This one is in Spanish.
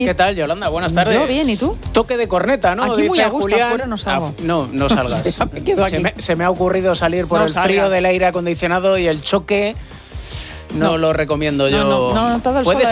¿Qué tal, Yolanda? Buenas tardes. Yo bien, ¿y tú? Toque de corneta, ¿no? Aquí Dice muy a gusto, Julián. afuera no salgo. No salgas. Me quedo aquí. Se me ha ocurrido salir por No el frío salgas. del aire acondicionado y el choque. No lo recomiendo yo. No, todo el Puede sol